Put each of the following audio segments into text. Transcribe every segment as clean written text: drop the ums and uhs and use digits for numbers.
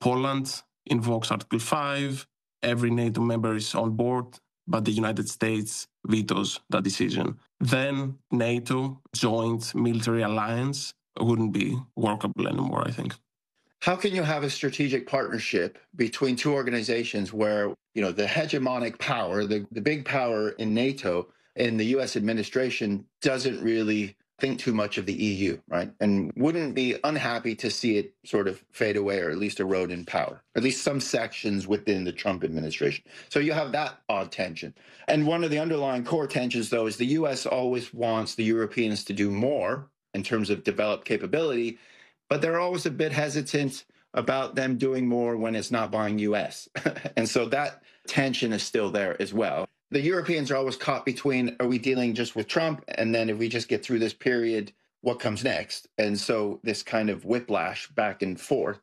Poland invokes Article 5. Every NATO member is on board, but the United States vetoes that decision. Then NATO, joint military alliance, wouldn't be workable anymore, I think. How can you have a strategic partnership between two organizations where, the hegemonic power, the big power in NATO and the U.S. administration doesn't really think too much of the EU, right? And wouldn't be unhappy to see it sort of fade away or at least erode in power, at least some sections within the Trump administration. So you have that odd tension. And one of the underlying core tensions, though, is the U.S. always wants the Europeans to do more in terms of developed capability, but they're always a bit hesitant about them doing more when it's not buying U.S. And so that tension is still there as well. The Europeans are always caught between, are we dealing just with Trump? And then if we just get through this period, what comes next? And so this kind of whiplash back and forth.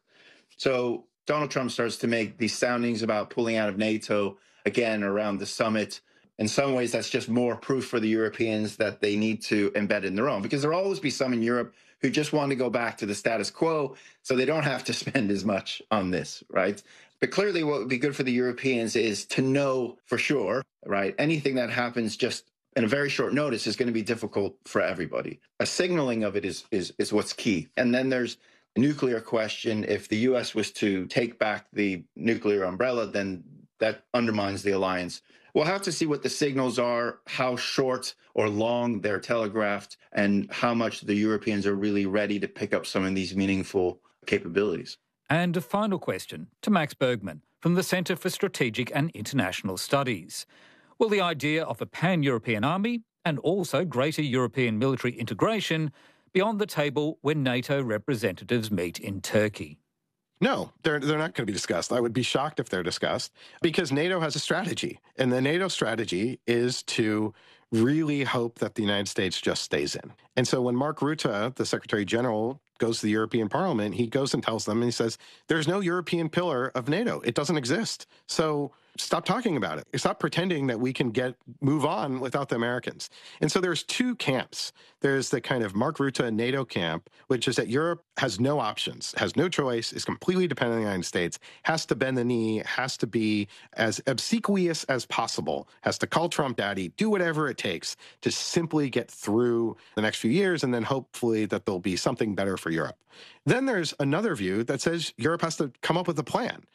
So Donald Trump starts to make these soundings about pulling out of NATO again around the summit. In some ways, that's just more proof for the Europeans that they need to embed in their own, because there'll always be some in Europe who just want to go back to the status quo so they don't have to spend as much on this, right? But clearly what would be good for the Europeans is to know for sure, right? Anything that happens just in a very short notice is going to be difficult for everybody. A signaling of it is what's key. And then there's a nuclear question. If the U.S. was to take back the nuclear umbrella, then that undermines the alliance. We'll have to see what the signals are, how short or long they're telegraphed, and how much the Europeans are really ready to pick up some of these meaningful capabilities. And a final question to Max Bergman from the Centre for Strategic and International Studies. Will the idea of a pan-European army and also greater European military integration be on the table when NATO representatives meet in Turkey? No, they're not going to be discussed. I would be shocked if they're discussed, because NATO has a strategy. And the NATO strategy is to really hope that the United States just stays in. And so when Mark Rutte, the Secretary General, goes to the European Parliament, he goes and tells them, and he says, there's no European pillar of NATO. It doesn't exist. So stop talking about it. Stop pretending that we can move on without the Americans. And so there's two camps. There's the kind of Mark Rutte NATO camp, which is that Europe has no options, has no choice, is completely dependent on the United States, has to bend the knee, has to be as obsequious as possible, has to call Trump daddy, do whatever it takes to simply get through the next few years, and then hopefully that there'll be something better for Europe. Then there's another view that says Europe has to come up with a plan,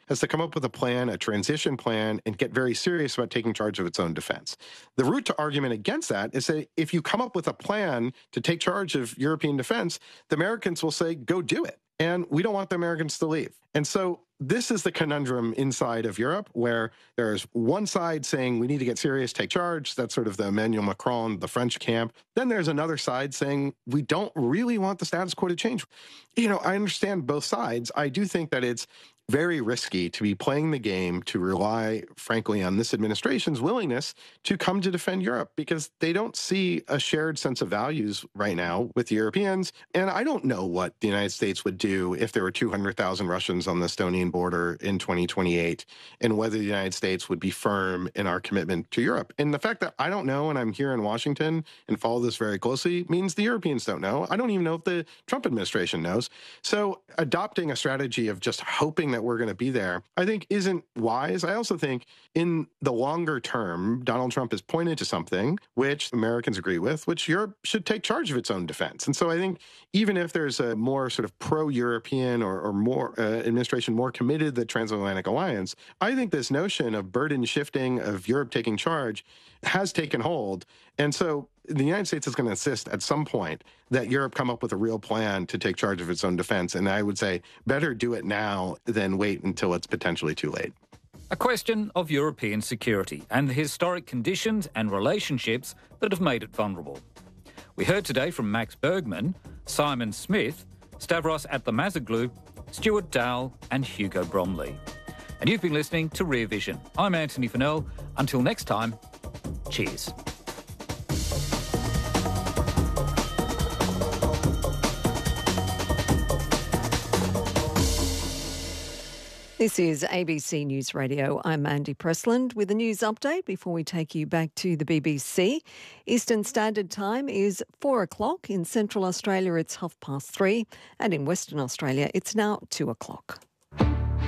a transition plan, and get very serious about taking charge of its own defense. The route to argument against that is that if you come up with a plan to take charge of European defense, the Americans will say, go do it. And we don't want the Americans to leave. And so this is the conundrum inside of Europe, where there's one side saying we need to get serious, take charge. That's sort of the Emmanuel Macron, the French camp. Then there's another side saying we don't really want the status quo to change. I understand both sides. I do think that it's very risky to be playing the game to rely, frankly, on this administration's willingness to come to defend Europe, because they don't see a shared sense of values right now with the Europeans. And I don't know what the United States would do if there were 200,000 Russians on the Estonian border in 2028, and whether the United States would be firm in our commitment to Europe. And the fact that I don't know, and I'm here in Washington and follow this very closely, means the Europeans don't know. I don't even know if the Trump administration knows. So adopting a strategy of just hoping that we're going to be there, I think isn't wise. I also think in the longer term, Donald Trump has pointed to something which Americans agree with, which Europe should take charge of its own defense. And so I think even if there's a more sort of pro-European or more administration more committed to the transatlantic alliance, I think this notion of burden shifting, of Europe taking charge, has taken hold. And so the United States is going to insist at some point that Europe come up with a real plan to take charge of its own defense. And I would say better do it now than wait until it's potentially too late. A question of European security and the historic conditions and relationships that have made it vulnerable. We heard today from Max Bergman, Simon Smith, Stavros Atlamazoglu, Stuart Dowell and Hugo Bromley. And you've been listening to Rear Vision. I'm Anthony Fennell. Until next time, cheers. This is ABC News Radio. I'm Mandy Pressland with a news update before we take you back to the BBC. Eastern Standard Time is 4 o'clock. In Central Australia, it's 3:30. And in Western Australia, it's now 2 o'clock.